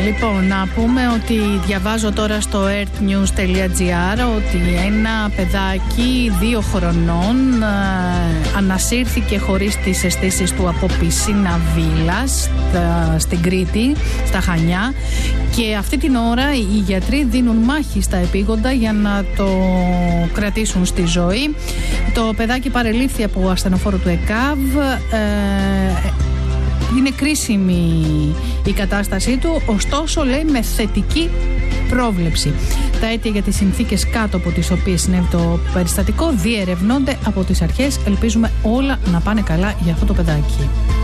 Λοιπόν, να πούμε ότι διαβάζω τώρα στο earthnews.gr ότι ένα παιδάκι 2 χρονών ανασύρθηκε χωρίς τις αισθήσεις του από πισίνα βίλας στην Κρήτη, στα Χανιά, και αυτή την ώρα οι γιατροί δίνουν μάχη στα επίγοντα για να το κρατήσουν στη ζωή. Το παιδάκι παρελήφθη από ασθενοφόρο του ΕΚΑΒ. Είναι κρίσιμη η κατάστασή του, ωστόσο λέει με θετική πρόβλεψη. Τα αίτια για τις συνθήκες κάτω από τις οποίες συνέβη το περιστατικό διερευνώνται από τις αρχές. Ελπίζουμε όλα να πάνε καλά για αυτό το παιδάκι.